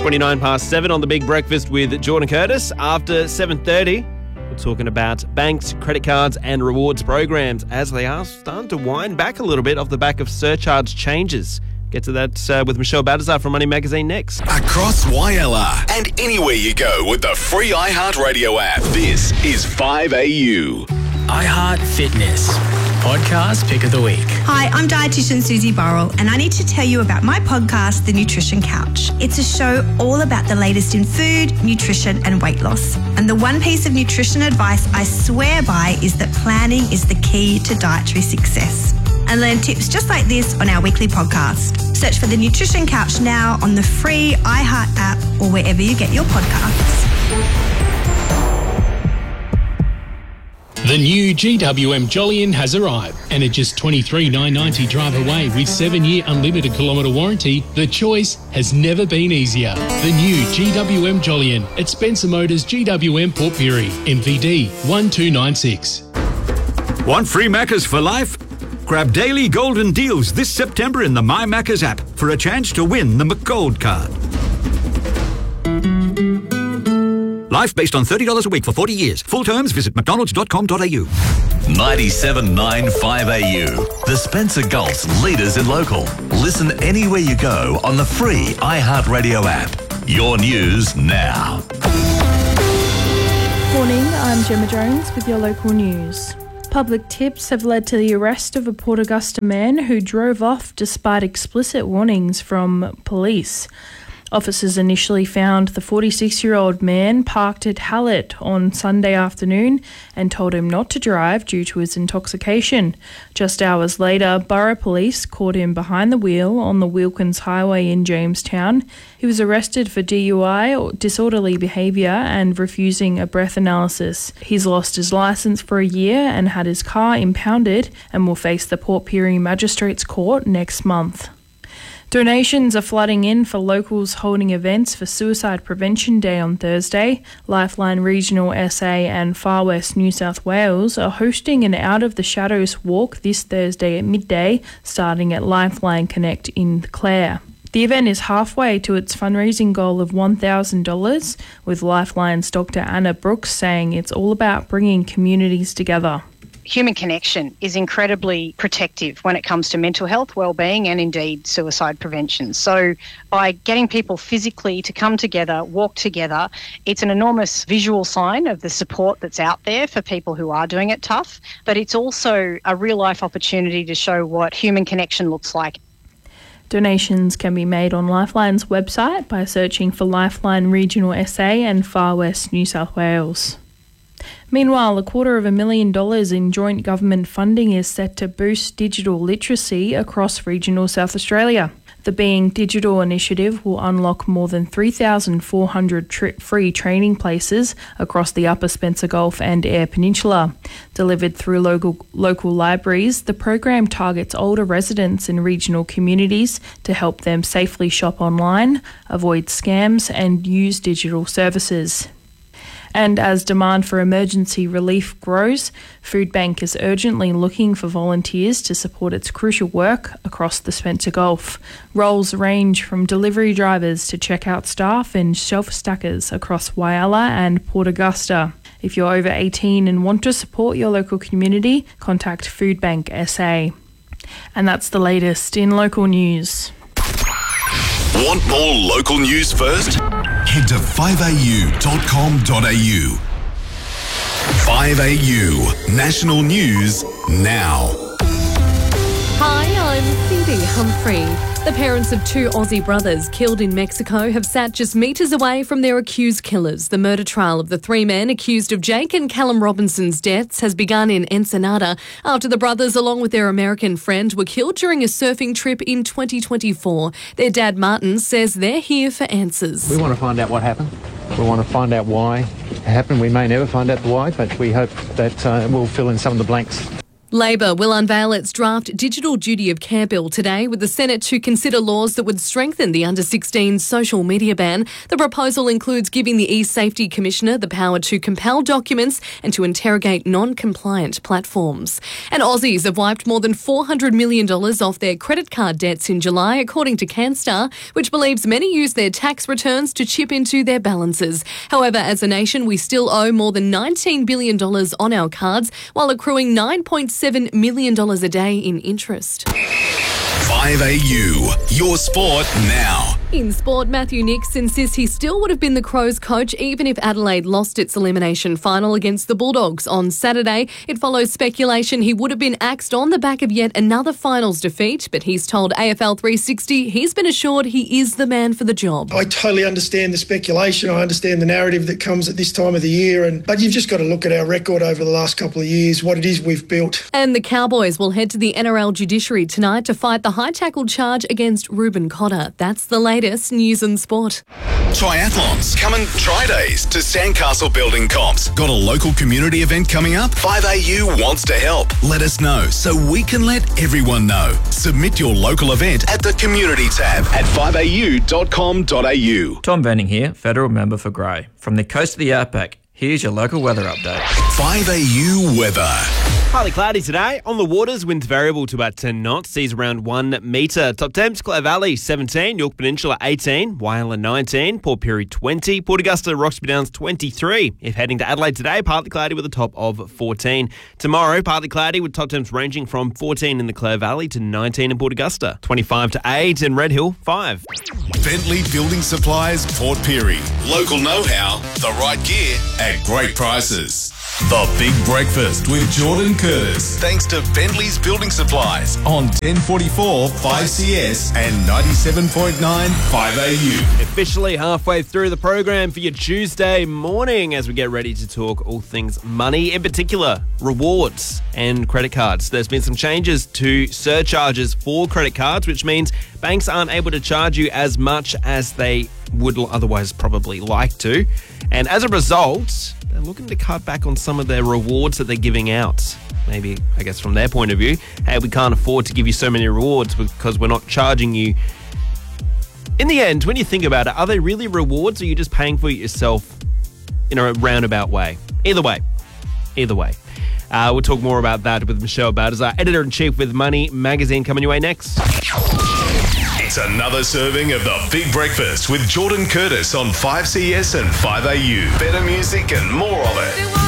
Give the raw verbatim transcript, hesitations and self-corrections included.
twenty-nine past seven on The Big Breakfast with Jordan Curtis. After seven thirty, we're talking about banks, credit cards and rewards programs as they are starting to wind back a little bit off the back of surcharge changes. Get to that uh, with Michelle Baltazar from Money Magazine next. Across Y L R and anywhere you go with the free iHeartRadio app. This is five A U. iHeart Fitness. Podcast Pick of the Week. Hi, I'm dietitian Susie Burrell, and I need to tell you about my podcast, The Nutrition Couch. It's a show all about the latest in food, nutrition and weight loss. And the one piece of nutrition advice I swear by is that planning is the key to dietary success. And learn tips just like this on our weekly podcast. Search for The Nutrition Couch now on the free iHeart app or wherever you get your podcasts. The new G W M Jolyon has arrived, and at just twenty-three thousand nine hundred ninety drive away with seven-year unlimited kilometre warranty, the choice has never been easier. The new G W M Jolyon at Spencer Motors G W M Port Pirie, M V D one two nine six. Want free Maccas for life? Grab daily golden deals this September in the My Maccas app for a chance to win the McGold card. Life based on thirty dollars a week for forty years. Full terms, visit mcdonalds dot com dot a u. ninety-seven point nine five A U. The Spencer Gulf's leaders in local. Listen anywhere you go on the free iHeartRadio app. Your news now. Morning, I'm Gemma Jones with your local news. Public tips have led to the arrest of a Port Augusta man who drove off despite explicit warnings from police. Officers initially found the forty-six-year-old man parked at Hallett on Sunday afternoon and told him not to drive due to his intoxication. Just hours later, Borough Police caught him behind the wheel on the Wilkins Highway in Jamestown. He was arrested for D U I, disorderly behaviour, and refusing a breath analysis. He's lost his licence for a year and had his car impounded and will face the Port Pirie Magistrates Court next month. Donations are flooding in for locals holding events for Suicide Prevention Day on Thursday. Lifeline Regional S A and Far West New South Wales are hosting an Out of the Shadows walk this Thursday at midday, starting at Lifeline Connect in Clare. The event is halfway to its fundraising goal of one thousand dollars, with Lifeline's Doctor Anna Brooks saying it's all about bringing communities together. Human connection is incredibly protective when it comes to mental health, well-being and indeed suicide prevention. So by getting people physically to come together, walk together, it's an enormous visual sign of the support that's out there for people who are doing it tough, but it's also a real-life opportunity to show what human connection looks like. Donations can be made on Lifeline's website by searching for Lifeline Regional S A and Far West New South Wales. Meanwhile, a quarter of a million dollars in joint government funding is set to boost digital literacy across regional South Australia. The Being Digital initiative will unlock more than three thousand four hundred tri- free training places across the Upper Spencer Gulf and Eyre Peninsula. Delivered through local, local libraries, the program targets older residents in regional communities to help them safely shop online, avoid scams and use digital services. And as demand for emergency relief grows, Foodbank is urgently looking for volunteers to support its crucial work across the Spencer Gulf. Roles range from delivery drivers to checkout staff and shelf stackers across Whyalla and Port Augusta. If you're over eighteen and want to support your local community, contact Foodbank S A. And that's the latest in local news. Want more local news first? Head to five a u dot com dot a u. five A U National News Now. Hi, I'm Cindy Humphrey. The parents of two Aussie brothers killed in Mexico have sat just metres away from their accused killers. The murder trial of the three men accused of Jake and Callum Robinson's deaths has begun in Ensenada after the brothers, along with their American friend, were killed during a surfing trip in twenty twenty-four. Their dad, Martin, says they're here for answers. We want to find out what happened. We want to find out why it happened. We may never find out the why, but we hope that uh, we'll fill in some of the blanks. Labor will unveil its draft Digital Duty of Care bill today, with the Senate to consider laws that would strengthen the under sixteen social media ban. The proposal includes giving the e-Safety Commissioner the power to compel documents and to interrogate non-compliant platforms. And Aussies have wiped more than four hundred million dollars off their credit card debts in July, according to CanStar, which believes many use their tax returns to chip into their balances. However, as a nation, we still owe more than nineteen billion dollars on our cards, while accruing nine point seven million dollars a day in interest. five A U, your sport now. In sport, Matthew Nicks insists he still would have been the Crows coach even if Adelaide lost its elimination final against the Bulldogs on Saturday. It follows speculation he would have been axed on the back of yet another finals defeat, but he's told A F L three sixty he's been assured he is the man for the job. I totally understand the speculation. I understand the narrative that comes at this time of the year, and but you've just got to look at our record over the last couple of years, what it is we've built. And the Cowboys will head to the N R L judiciary tonight to fight the high tackle charge against Reuben Cotter. That's the latest news and sport. Triathlons. Come and try days to Sandcastle Building Comps. Got a local community event coming up? five A U wants to help. Let us know so we can let everyone know. Submit your local event at the community tab at five A U dot com dot A U. Tom Venning here, federal member for Grey. From the coast of the Outback, here's your local weather update. five A U weather. Partly cloudy today. On the waters, winds variable to about ten knots, seas around one metre. Top temps, Clare Valley seventeen, York Peninsula eighteen, Whyalla nineteen, Port Pirie twenty, Port Augusta, Roxby Downs twenty-three. If heading to Adelaide today, partly cloudy with a top of fourteen. Tomorrow, partly cloudy with top temps ranging from fourteen in the Clare Valley to nineteen in Port Augusta, twenty-five to eight in Red Hill, five. Bentley Building Supplies, Port Pirie. Local know-how, the right gear at great prices. The Big Breakfast with Jordan Curtis. Thanks to Bentley's Building Supplies on ten forty-four five C S and ninety-seven point nine five A U. Officially halfway through the program for your Tuesday morning as we get ready to talk all things money, in particular rewards and credit cards. There's been some changes to surcharges for credit cards, which means banks aren't able to charge you as much as they would otherwise probably like to. And as a result, they're looking to cut back on some of their rewards that they're giving out. Maybe, I guess, from their point of view, hey, we can't afford to give you so many rewards because we're not charging you. In the end, when you think about it, are they really rewards or are you just paying for it yourself in a roundabout way? Either way. Either way. Uh, we'll talk more about that with Michelle Baltazar, Editor-in-Chief with Money Magazine, coming your way next. It's another serving of the Big Breakfast with Jordan Curtis on five C S and five A U. Better music and more of it.